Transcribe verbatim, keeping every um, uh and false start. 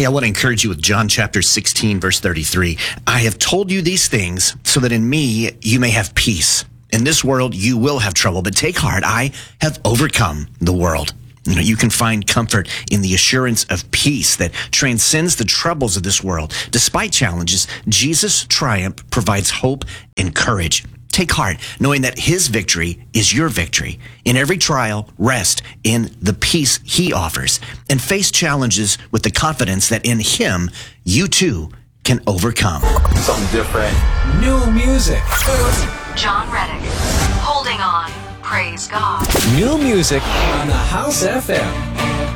Hey, I want to encourage you with John chapter sixteen, verse thirty-three. I have told you these things so that in me you may have peace. In this world you will have trouble, but take heart, I have overcome the world. You know, you can find comfort in the assurance of peace that transcends the troubles of this world. Despite challenges, Jesus' triumph provides hope and courage. Take heart, knowing that his victory is your victory. In every trial, rest in the peace he offers, and face challenges with the confidence that in him, you too can overcome. Something different. New music. John Reddick. Holding on. Praise God. New music on the House F M.